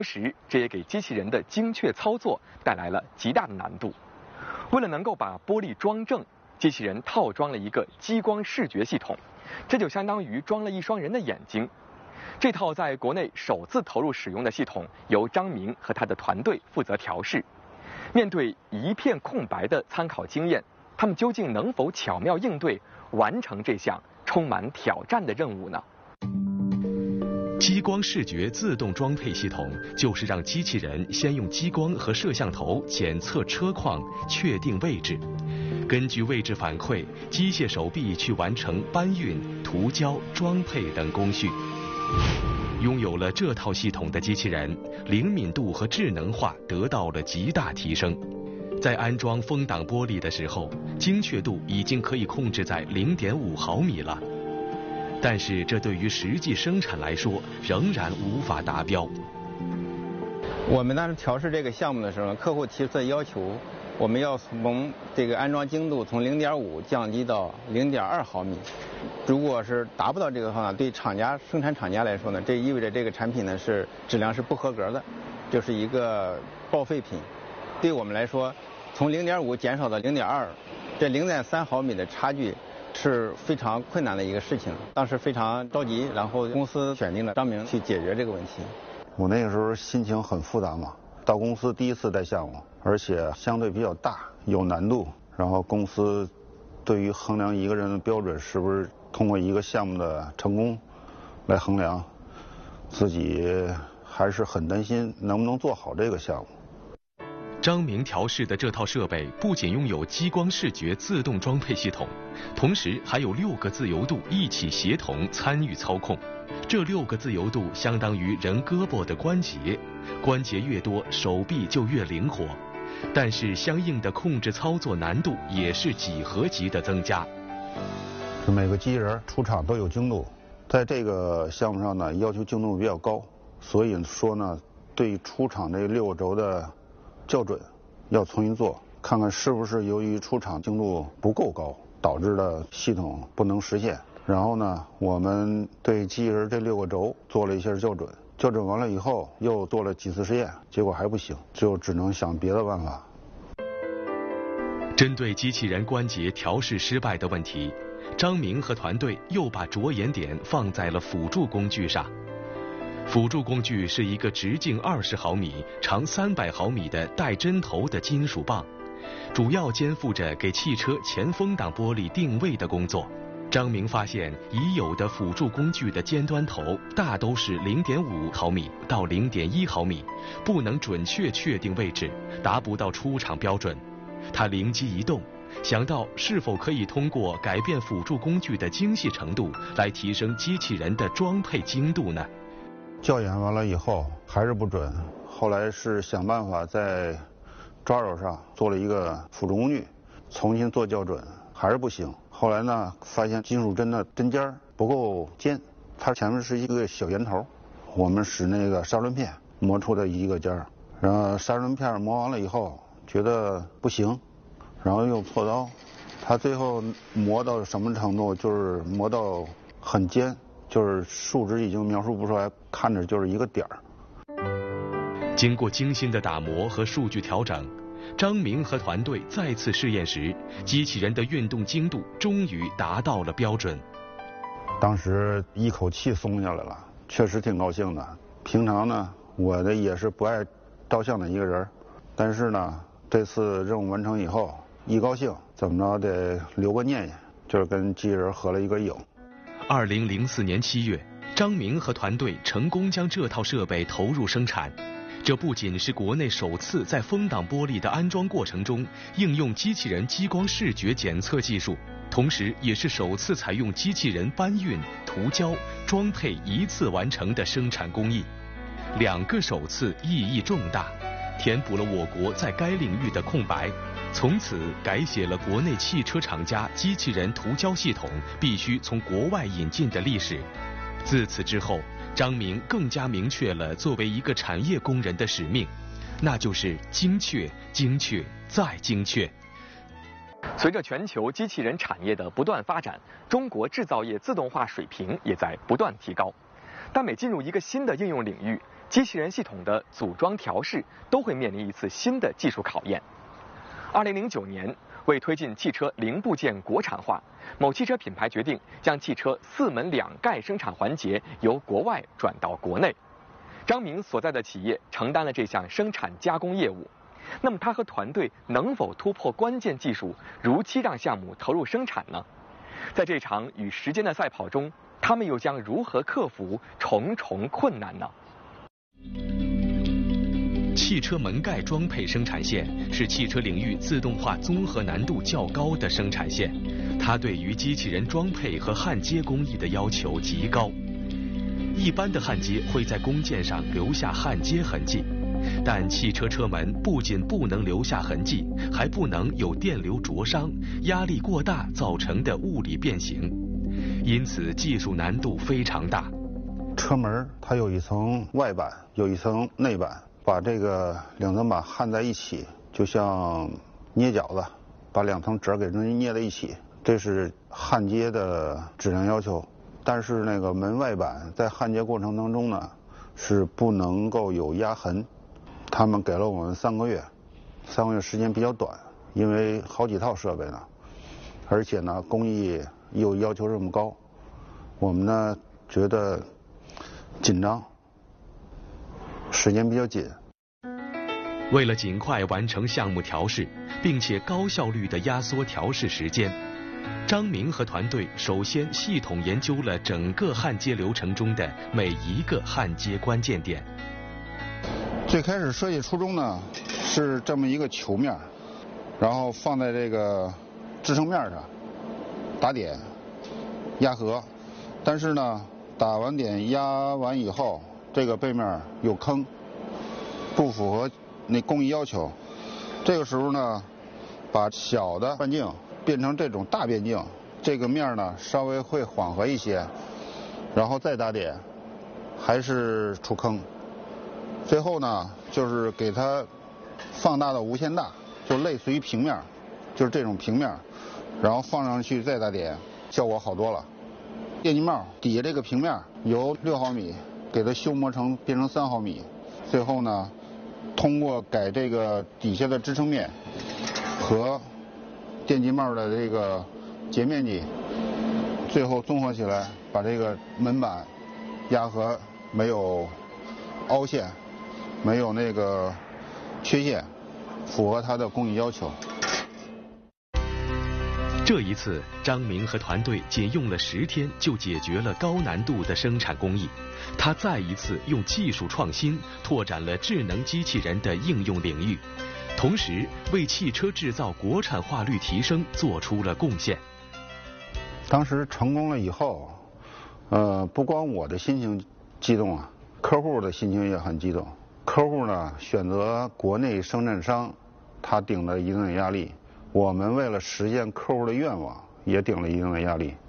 同时，这也给机器人的精确操作带来了极大的难度。为了能够把玻璃装正，机器人套装了一个激光视觉系统，这就相当于装了一双人的眼睛。这套在国内首次投入使用的系统，由张明和他的团队负责调试。面对一片空白的参考经验，他们究竟能否巧妙应对，完成这项充满挑战的任务呢？ 激光视觉自动装配系统就是让机器人先用激光和摄像头检测车况，确定位置，根据位置反馈，机械手臂去完成搬运、涂胶、装配等工序。拥有了这套系统的机器人，灵敏度和智能化得到了极大提升。在安装风挡玻璃的时候，精确度已经可以控制在0.5毫米了。但是这对于实际生产来说仍然无法达标。 我们当时调试这个项目的时候，客户提出的要求，我们要从这个安装精度从0.5降低到0.2毫米。如果是达不到这个话，对生产厂家来说呢，这意味着这个产品呢是质量是不合格的，就是一个报废品。对我们来说，从0.5减少到0.2，这0.3毫米的差距是非常困难的一个事情。当时非常着急，然后公司选定了张明去解决这个问题。 我那个时候心情很复杂嘛，到公司第一次带项目，而且相对比较大，有难度。然后公司对于衡量一个人的标准是不是通过一个项目的成功来衡量，自己还是很担心能不能做好这个项目。 张明调试的这套设备不仅拥有激光视觉自动装配系统，同时还有6个自由度一起协同参与操控。这6个自由度相当于人胳膊的关节，关节越多，手臂就越灵活。但是相应的控制操作难度也是几何级的增加。 每个机器人出厂都有精度，在这个项目上呢，要求精度比较高，所以说呢，对出厂这6个轴的校准要重新做，看看是不是由于出厂精度不够高，导致的系统不能实现。然后呢，我们对机器人这6个轴做了一些校准，校准完了以后又做了几次实验，结果还不行，就只能想别的办法。 针对机器人关节调试失败的问题，张明和团队又把着眼点放在了辅助工具上。辅助工具是一个直径20毫米、长300毫米的带针头的金属棒，主要肩负着给汽车前风挡玻璃定位的工作。张明发现，已有的辅助工具的尖端头大都是0.5毫米到0.1毫米，不能准确确定位置，达不到出厂标准。他灵机一动，想到是否可以通过改变辅助工具的精细程度，来提升机器人的装配精度呢？ 校验完了以后还是不准，后来是想办法在抓手上做了一个辅助工具，重新做校准，还是不行。后来呢，发现金属针的针尖不够尖，它前面是一个小圆头，我们使那个砂轮片磨出的一个尖儿，然后砂轮片磨完了以后觉得不行，然后又破刀，它最后磨到什么程度，就是磨到很尖，就是数值已经描述不出来，看着就是一个点儿。 经过精心的打磨和数据调整，张明和团队再次试验时，机器人的运动精度终于达到了标准。 当时一口气松下来了，确实挺高兴的。平常呢，我的也是不爱照相的一个人，但是呢，这次任务完成以后，一高兴怎么着得留个念想，就是跟机器人合了一个影。 2004年7月，张明和团队成功将这套设备投入生产。这不仅是国内首次在风挡玻璃的安装过程中应用机器人激光视觉检测技术，同时也是首次采用机器人搬运、涂胶、装配一次完成的生产工艺。2个首次意义重大，填补了我国在该领域的空白，从此改写了国内汽车厂家机器人涂胶系统必须从国外引进的历史。自此之后，张明更加明确了作为一个产业工人的使命，那就是精确、精确再精确。 随着全球机器人产业的不断发展，中国制造业自动化水平也在不断提高。但每进入一个新的应用领域， 机器人系统的组装调试都会面临一次新的技术考验。2009年，为推进汽车零部件国产化，某汽车品牌决定将汽车4门2盖生产环节由国外转到国内。张明所在的企业承担了这项生产加工业务。那么他和团队能否突破关键技术，如期让项目投入生产呢？在这场与时间的赛跑中，他们又将如何克服重重困难呢？ 汽车门盖装配生产线是汽车领域自动化综合难度较高的生产线，它对于机器人装配和焊接工艺的要求极高。一般的焊接会在工件上留下焊接痕迹，但汽车车门不仅不能留下痕迹，还不能有电流灼伤、压力过大造成的物理变形，因此技术难度非常大。 车门它有一层外板，有一层内板，把这个2层板焊在一起，就像捏饺子，把2层褶给捏在一起，这是焊接的质量要求。但是那个门外板在焊接过程当中呢，是不能够有压痕。他们给了我们3个月，3个月时间比较短，因为好几套设备呢，而且呢工艺又要求这么高，我们呢觉得紧张，时间比较紧。 为了尽快完成项目调试，并且高效率地压缩调试时间，张明和团队首先系统研究了整个焊接流程中的每一个焊接关键点。 最开始设计初衷呢是这么一个球面，然后放在这个支撑面上打点压合，但是呢打完点压完以后，这个背面有坑，不符合那工艺要求。这个时候呢把小的半径变成这种大变径，这个面呢稍微会缓和一些，然后再打点还是出坑。最后呢就是给它放大到无限大，就类似于平面，就是这种平面，然后放上去再打点，效果好多了。电机帽底下这个平面由6毫米给它修磨成变成3毫米，最后呢通过改这个底下的支撑面和电机帽的这个截面积，最后综合起来把这个门板压合没有凹陷，没有那个缺陷，符合它的工艺要求。 这一次，张明和团队仅用了10天就解决了高难度的生产工艺。他再一次用技术创新拓展了智能机器人的应用领域，同时为汽车制造国产化率提升做出了贡献。 当时成功了以后，不光我的心情激动啊，客户的心情也很激动。客户呢选择国内生产商，他顶了一定的压力。我们为了实现客户的愿望，也顶了一定的压力。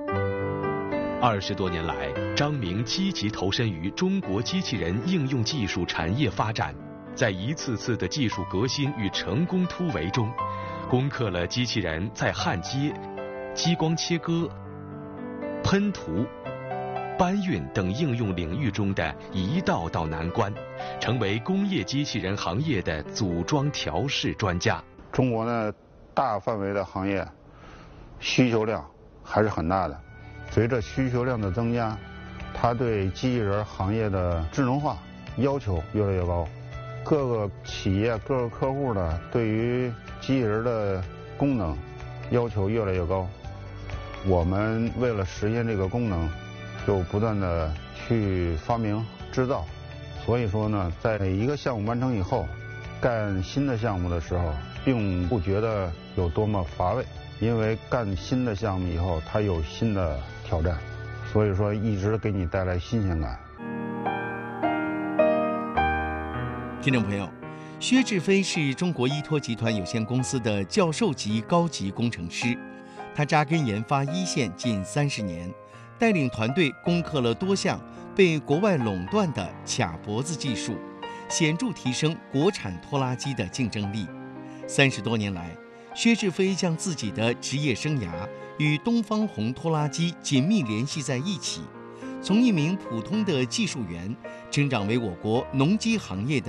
20多年来，张明积极投身于中国机器人应用技术产业发展，在一次次的技术革新与成功突围中，攻克了机器人在焊接、激光切割、喷涂、搬运等应用领域中的一道道难关，成为工业机器人行业的组装调试专家。 中国呢，大范围的行业需求量还是很大的。随着需求量的增加，它对机器人行业的智能化要求越来越高。各个企业、各个客户呢，对于机器人的功能要求越来越高。我们为了实现这个功能，就不断的去发明制造。所以说呢，在每一个项目完成以后，干新的项目的时候，并不觉得有多么乏味，因为干新的项目以后，它有新的挑战，所以说一直给你带来新鲜感。 听众朋友，薛志飞是中国依托集团有限公司的教授级高级工程师，他扎根研发一线近30年，带领团队攻克了多项被国外垄断的卡脖子技术，显著提升国产拖拉机的竞争力。30多年来，薛志飞将自己的职业生涯与东方红拖拉机紧密联系在一起， 从一名普通的技术员成长为我国农机行业的